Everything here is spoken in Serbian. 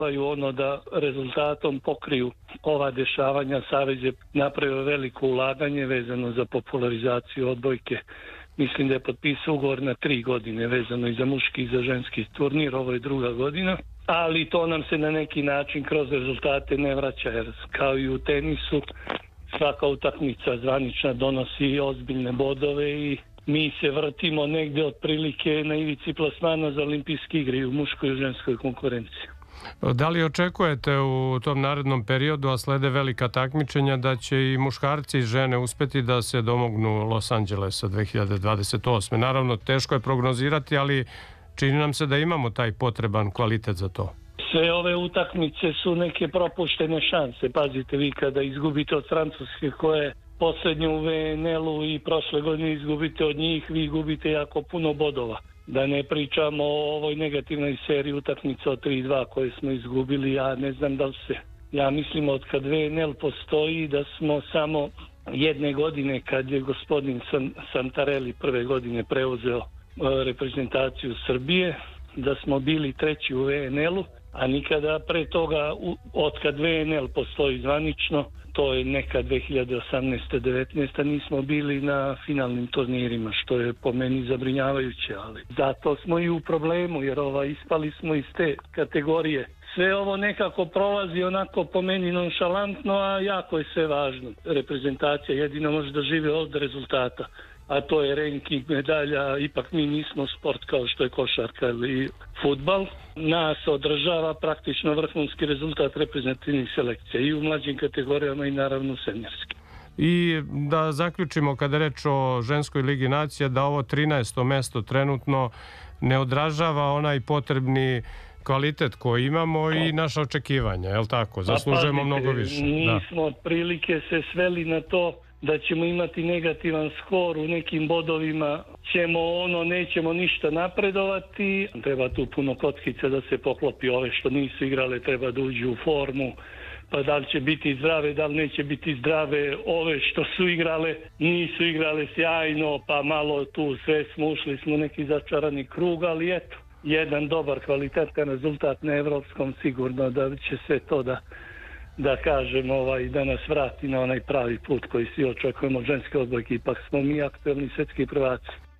ono da rezultatom pokriju ova dešavanja. Savez je napravio veliko ulaganje vezano za popularizaciju odbojke. Mislim da je potpisao ugovor na 3 godine vezano i za muški i za ženski turnir, ovo je 2. godina. Ali to nam se na neki način kroz rezultate ne vraća, jer kao i u tenisu svaka utakmica zvanična donosi ozbiljne bodove i mi se vrtimo negdje otprilike na ivici plasmana za olimpijske igre i u muškoj i u ženskoj konkurenciji. Da li očekujete u tom narednom periodu, a slede velika takmičenja, da će i muškarci i žene uspeti da se domognu Los Angelesa 2028. Naravno, teško je prognozirati, ali čini nam se da imamo taj potreban kvalitet za to. Sve ove utakmice su neke propuštene šanse. Pazite, vi kada izgubite od Francuske koja je posljednje u VNL-u i prošle godine izgubite od njih, vi gubite jako puno bodova. Da ne pričamo o ovoj negativnoj seriji utakmica od 3-2 koje smo izgubili, ja ne znam da li se. Ja mislim od kad VNL postoji da smo samo jedne godine, kad je gospodin Santarelli prve godine preuzeo reprezentaciju Srbije, da smo bili 3. u VNL-u, a nikada pre toga, od kad VNL postoji zvanično, to je neka 2018-19, nismo bili na finalnim turnirima, što je po meni zabrinjavajuće, ali zato smo i u problemu, jer ispali smo iz te kategorije. Sve ovo nekako prolazi onako po meni nonšalantno, a jako je sve važno. Reprezentacija jedino može da žive od rezultata, a to je ranking, medalja. Ipak mi nismo sport kao što je košarka ili fudbal. Nas održava praktično vrhunski rezultat reprezentativnih selekcija i u mlađim kategorijama i naravno seniorskim. I da zaključimo, kada reč o ženskoj ligi nacija, da ovo 13. mesto trenutno ne odražava onaj potrebni kvalitet koji imamo i naša očekivanja, je li tako? Zaslužujemo mnogo više. Mi smo otprilike se sveli na to da ćemo imati negativan skor u nekim bodovima, nećemo ništa napredovati. Treba tu puno kockica da se poklopi, ove što nisu igrale treba da uđu u formu, pa da li će biti zdrave, da li neće biti zdrave. Ove što su igrale, nisu igrale sjajno, pa malo tu sve smo ušli u neki začarani krug, ali eto, jedan dobar kvalitetan rezultat na evropskom sigurno da će sve to da kažem da nas vrati na onaj pravi put koji svi očekujemo ženske odbojke, ipak smo mi aktuelni svjetski prvaci.